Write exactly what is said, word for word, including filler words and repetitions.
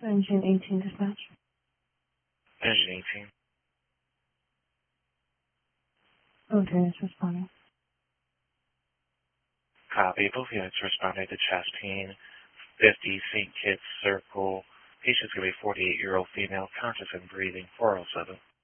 Engine eighteen dispatch. Engine eighteen. Okay, it's responding. Copy. Both units responding to chest pain. fifty Saint Kitts Circle. Patient's going to be forty-eight-year-old female, conscious and breathing, four oh seven.